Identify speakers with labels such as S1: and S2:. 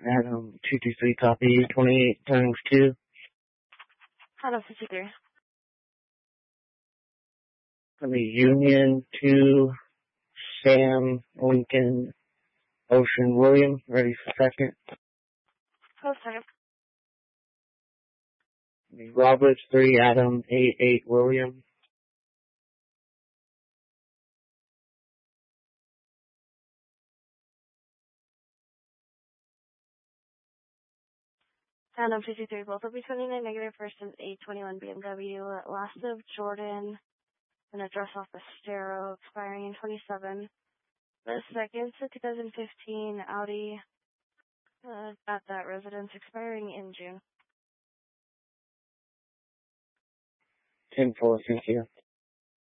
S1: Adam 223 copy 28 times 2.
S2: Adam 53.
S1: From the Union to Sam Lincoln Ocean William. Ready for second.
S2: Close second.
S1: The Roberts 3 Adam 88 William.
S2: Adam 53, both will be 29 negative first and 821 BMW. Last of Jordan, an address off the Stero, expiring in 27. The second to 2015 Audi at that residence, expiring in June.
S1: 10-4, thank you.